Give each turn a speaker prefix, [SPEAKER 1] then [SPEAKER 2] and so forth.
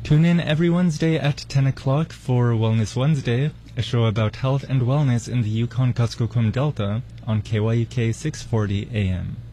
[SPEAKER 1] Tune in every Wednesday at 10 o'clock for Wellness Wednesday, a show about health and wellness in the Yukon-Kuskokwim Delta on KYUK 640 AM.